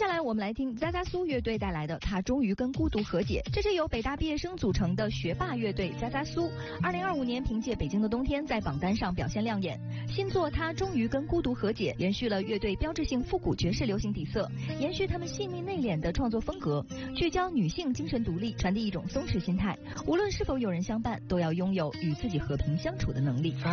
下来我们来听扎扎苏乐队带来的《他终于跟孤独和解》。这支由北大毕业生组成的学霸乐队扎扎苏，2025年凭借《北京的冬天》在榜单上表现亮眼。新作《他终于跟孤独和解》延续了乐队标志性复古爵士流行底色，延续他们细腻内敛的创作风格，聚焦女性精神独立，传递一种松弛心态。无论是否有人相伴，都要拥有与自己和平相处的能力。